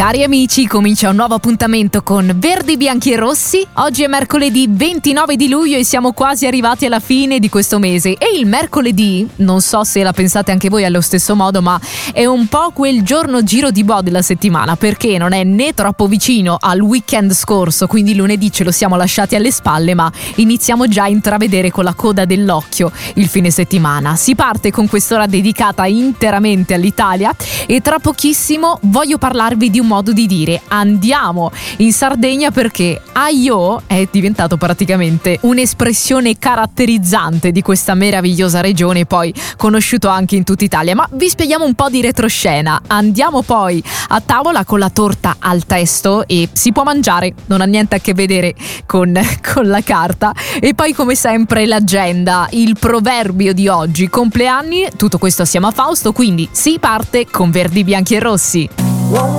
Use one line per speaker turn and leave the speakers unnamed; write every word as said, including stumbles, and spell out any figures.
Cari amici, comincia un nuovo appuntamento con Verdi, Bianchi e Rossi. Oggi è mercoledì ventinove di luglio e siamo quasi arrivati alla fine di questo mese. E il mercoledì, non so se la pensate anche voi allo stesso modo, ma è un po' quel giorno giro di boh della settimana, perché non è né troppo vicino al weekend scorso, quindi lunedì ce lo siamo lasciati alle spalle, ma iniziamo già a intravedere con la coda dell'occhio il fine settimana. Si parte con quest'ora dedicata interamente all'Italia e tra pochissimo voglio parlarvi di un modo di dire: andiamo in Sardegna, perché aio è diventato praticamente un'espressione caratterizzante di questa meravigliosa regione, poi conosciuto anche in tutta Italia. Ma vi spieghiamo un po' di retroscena. Andiamo poi a tavola con la torta al testo e si può mangiare, non ha niente a che vedere con, con la carta. E poi come sempre l'agenda, il proverbio di oggi, compleanni, tutto questo assieme a Fausto, quindi si parte con Verdi, Bianchi e Rossi.